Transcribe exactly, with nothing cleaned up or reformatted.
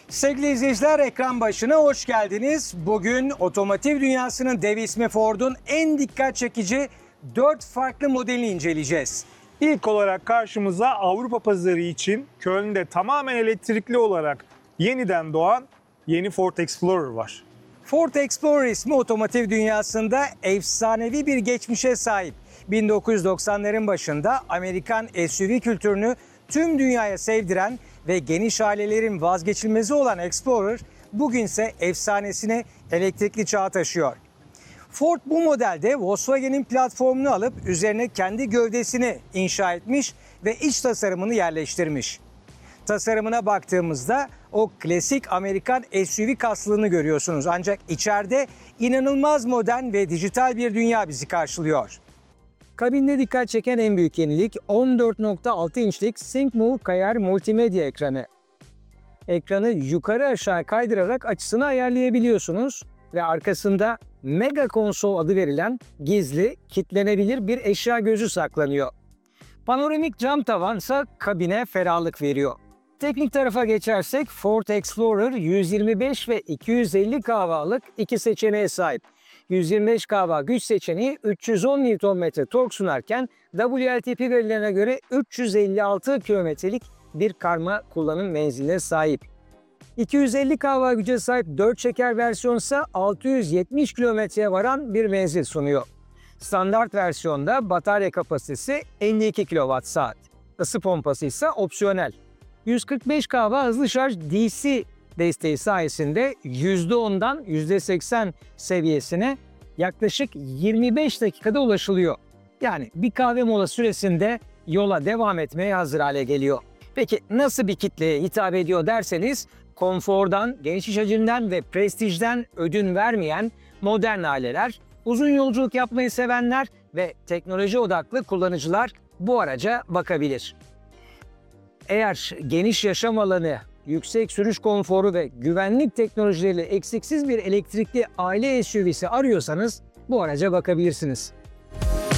Sevgili izleyiciler, ekran başına hoş geldiniz. Bugün otomotiv dünyasının dev ismi Ford'un en dikkat çekici dört farklı modelini inceleyeceğiz. İlk olarak karşımıza Avrupa pazarı için Köln'de tamamen elektrikli olarak yeniden doğan yeni Ford Explorer var. Ford Explorer ismi otomotiv dünyasında efsanevi bir geçmişe sahip. bin dokuz yüz doksanların başında Amerikan S U V kültürünü tüm dünyaya sevdiren ve geniş ailelerin vazgeçilmezi olan Explorer, bugünse efsanesini elektrikli çağa taşıyor. Ford bu modelde Volkswagen'in platformunu alıp üzerine kendi gövdesini inşa etmiş ve iç tasarımını yerleştirmiş. Tasarımına baktığımızda o klasik Amerikan S U V kaslığını görüyorsunuz. Ancak içeride inanılmaz modern ve dijital bir dünya bizi karşılıyor. Kabinde dikkat çeken en büyük yenilik on dört nokta altı inçlik SyncMove Kayar multimedya ekranı. Ekranı yukarı aşağı kaydırarak açısını ayarlayabiliyorsunuz ve arkasında Mega Konsol adı verilen gizli, kilitlenebilir bir eşya gözü saklanıyor. Panoramik cam tavan ise kabine ferahlık veriyor. Teknik tarafa geçersek Ford Explorer yüz yirmi beş ve iki yüz elli kilowattlık iki seçeneğe sahip. yüz yirmi beş kilowatt güç seçeneği üç yüz on newton metre tork sunarken W L T P verilerine göre üç yüz elli altı kilometrelik bir karma kullanım menziline sahip. iki yüz elli kilowatt güce sahip dört çeker versiyon ise altı yüz yetmiş kilometreye varan bir menzil sunuyor. Standart versiyonda batarya kapasitesi elli iki kilowatt saat. Isı pompası ise opsiyonel. yüz kırk beş kilowatt hızlı şarj D C desteği sayesinde yüzde ondan yüzde seksen seviyesine yaklaşık yirmi beş dakikada ulaşılıyor. Yani bir kahve mola süresinde yola devam etmeye hazır hale geliyor. Peki nasıl bir kitleye hitap ediyor derseniz, konfordan, geniş iç hacimden ve prestijden ödün vermeyen modern aileler, uzun yolculuk yapmayı sevenler ve teknoloji odaklı kullanıcılar bu araca bakabilir. Eğer geniş yaşam alanı, yüksek sürüş konforu ve güvenlik teknolojileriyle eksiksiz bir elektrikli aile S U V'si arıyorsanız bu araca bakabilirsiniz.